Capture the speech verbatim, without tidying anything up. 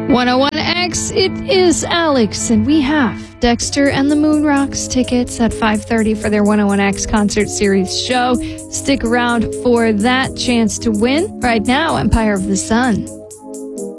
one oh one X, it is Alex, and we have Dexter and the Moon Rocks tickets at five thirty for their one oh one X Concert Series show. Stick around for that chance to win. Right now, Empire of the Sun.